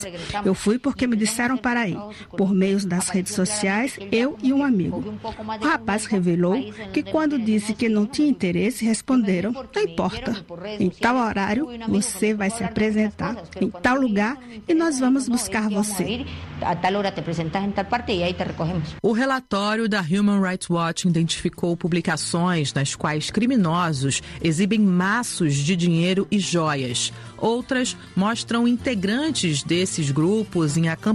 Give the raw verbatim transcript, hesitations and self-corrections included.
Eu fui porque me disseram para ir. Por meio das redes sociais, eu e um amigo. O rapaz revelou que quando disse que não tinha interesse, responderam, não importa. Em tal horário, você vai se apresentar em tal lugar e nós vamos buscar você. O relatório da Human Rights Watch identificou publicações nas quais criminosos exibem maços de dinheiro e joias. Outras mostram integrantes desses grupos em acampamentos